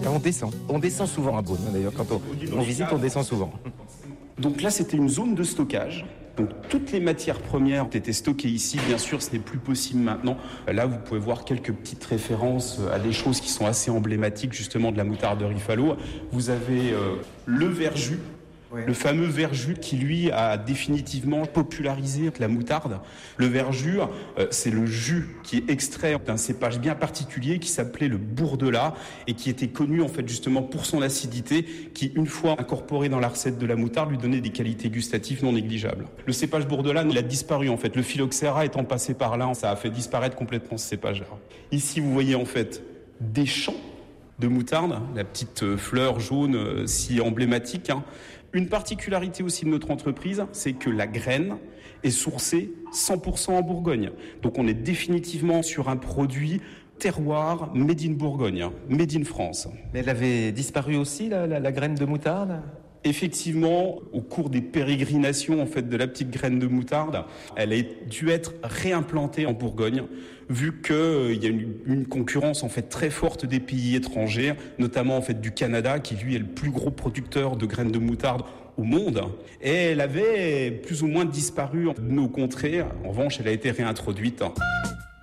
On descend souvent à Beaune, d'ailleurs. Quand on visite, on descend souvent. Donc là, c'était une zone de stockage. Donc toutes les matières premières ont été stockées ici. Bien sûr, ce n'est plus possible maintenant. Là, vous pouvez voir quelques petites références à des choses qui sont assez emblématiques justement de la moutarderie Falot. Vous avez le verjus. Le fameux verjus qui, lui, a définitivement popularisé la moutarde. Le verjus, c'est le jus qui est extrait d'un cépage bien particulier qui s'appelait le bourdelat et qui était connu, en fait, justement pour son acidité, qui, une fois incorporé dans la recette de la moutarde, lui donnait des qualités gustatives non négligeables. Le cépage bourdelat, il a disparu, en fait. Le phylloxéra étant passé par là, ça a fait disparaître complètement ce cépage-là. Ici, vous voyez, en fait, des champs de moutarde, la petite fleur jaune si emblématique. Une particularité aussi de notre entreprise, c'est que la graine est sourcée 100% en Bourgogne. Donc on est définitivement sur un produit terroir made in Bourgogne, made in France. Mais elle avait disparu aussi, la graine de moutarde ? Effectivement, au cours des pérégrinations en fait de la petite graine de moutarde, elle a dû être réimplantée en Bourgogne, vu qu'il y a une concurrence en fait très forte des pays étrangers, notamment en fait du Canada, qui lui est le plus gros producteur de graines de moutarde au monde. Et elle avait plus ou moins disparu de nos contrées. En revanche, elle a été réintroduite.